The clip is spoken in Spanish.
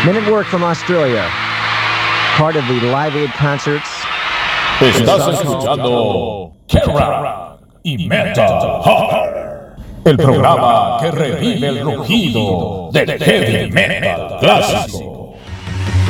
Men at Work from Australia, part of the Live Aid concerts. Estás escuchando Kerrang y Metal Hammer, el programa que revive el rugido del heavy metal clásico.